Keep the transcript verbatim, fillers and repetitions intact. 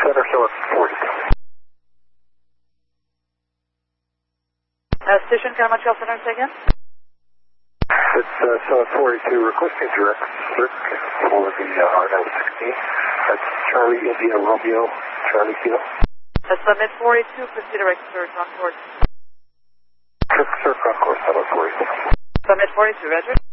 center, so it's forty. Uh, station Karamachel Center, say again? It's uh, so it's forty-two, requesting direct search for the uh, R N sixteen. That's Charlie India Romeo, Charlie Kilo. Uh, submit forty-two, proceed direct search on course. Circ, circ on course, seven forty-two. Submit forty-two, Roger.